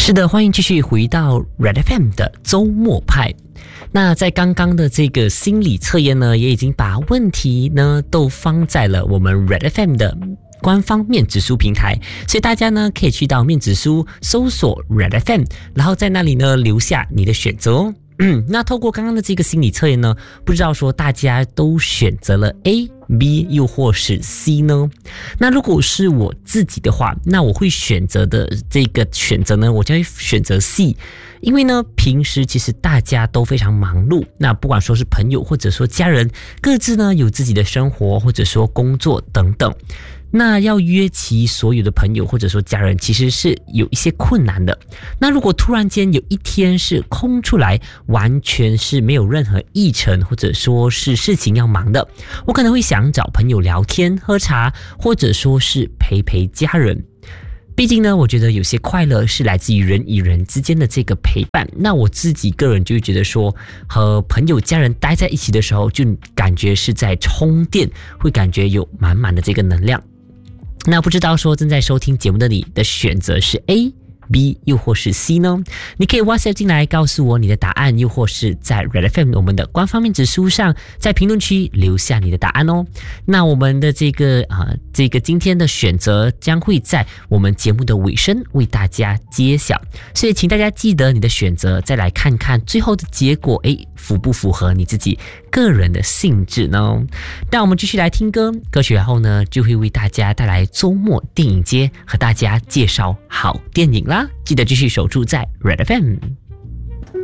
是的，欢迎继续回到 Red FM 的周末派。那在刚刚的这个心理测验呢，也已经把问题呢都放在了我们 Red FM 的官方面子书平台，所以大家呢可以去到面子书搜索 Red FM， 然后在那里呢留下你的选择哦。那透过刚刚的这个心理测验呢，不知道说大家都选择了 A、B 又或是 C 呢？那如果是我自己的话，那我会选择的这个选择呢，我就会选择 C， 因为呢，平时其实大家都非常忙碌，那不管说是朋友或者说家人，各自呢有自己的生活或者说工作等等。那要约齐所有的朋友或者说家人，其实是有一些困难的。那如果突然间有一天是空出来，完全是没有任何议程或者说是事情要忙的，我可能会想找朋友聊天、喝茶，或者说是陪陪家人。毕竟呢，我觉得有些快乐是来自于人与人之间的这个陪伴。那我自己个人就会觉得说，和朋友家人待在一起的时候，就感觉是在充电，会感觉有满满的这个能量。那不知道说正在收听节目的你的选择是 A、B 又或是 C 呢？你可以 WhatsApp 进来告诉我你的答案，又或是在 Red FM 我们的官方面子书上，在评论区留下你的答案哦。那我们的这个今天的选择将会在我们节目的尾声为大家揭晓，所以请大家记得你的选择，再来看看最后的结果，符不符合你自己个人的性质呢？那我们继续来听歌，歌曲然后呢，就会为大家带来周末电影街，和大家介绍好电影啦。记得继续守住在 Red FM。